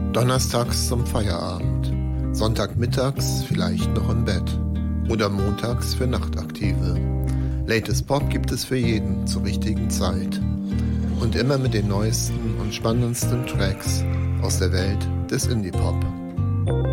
Donnerstags zum Feierabend, Sonntagmittags vielleicht noch im Bett oder montags für Nachtaktive. Latest Pop gibt es für jeden zur richtigen Zeit. Und immer mit den neuesten und spannendsten Tracks aus der Welt des Indie-Pop.